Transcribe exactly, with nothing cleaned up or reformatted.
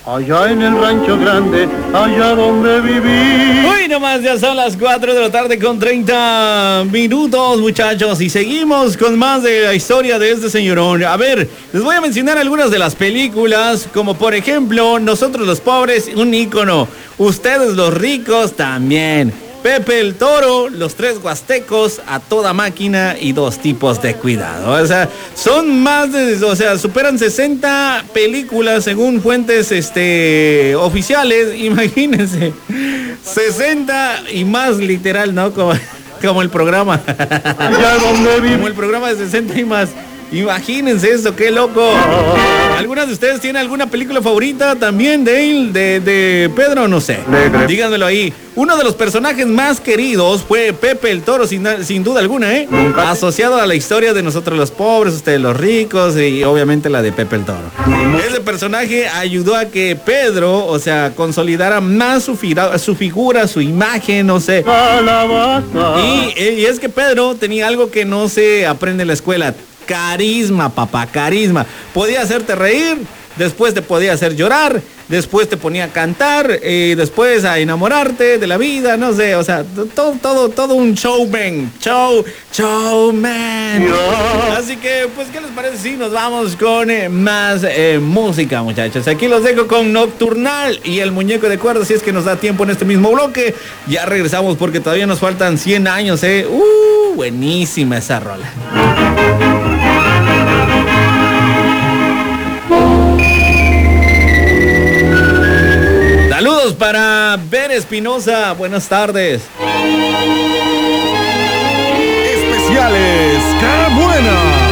allá en el rancho grande, allá donde viví. Uy, nomás ya son las cuatro de la tarde con treinta minutos, muchachos, y seguimos con más de la historia de este señorón. A ver, les voy a mencionar algunas de las películas, como por ejemplo, Nosotros los Pobres, un ícono, Ustedes los Ricos también, Pepe el Toro, Los Tres Huastecos, A Toda Máquina y Dos Tipos de Cuidado. O sea, son más de, o sea, superan sesenta películas según fuentes este, oficiales. Imagínense, sesenta y más literal, ¿no? Como, como el programa. Como el programa de sesenta y más. Imagínense eso, qué loco. ¿Algunas de ustedes tienen alguna película favorita también de él, de, de Pedro? No sé. Díganmelo ahí. Uno de los personajes más queridos fue Pepe el Toro, sin, sin duda alguna, ¿eh? Asociado a la historia de Nosotros los Pobres, Ustedes los Ricos y obviamente la de Pepe el Toro. Ese personaje ayudó a que Pedro, o sea, consolidara más su, fira, su figura, su imagen, no sé. Y, y es que Pedro tenía algo que no se aprende en la escuela. Carisma, papá, carisma. Podía hacerte reír, después te podía hacer llorar, después te ponía a cantar, y después a enamorarte de la vida, no sé, o sea, todo, todo, todo un showman, show, showman. Así que, pues, ¿qué les parece si nos vamos con eh, más eh, música, muchachos? Aquí los dejo con Nocturnal y el muñeco de cuerda, si es que nos da tiempo en este mismo bloque. Ya regresamos porque todavía nos faltan cien años, ¿eh? Uh, buenísima esa rola. Saludos para Ben Espinosa, buenas tardes. Especiales, ¡qué buena!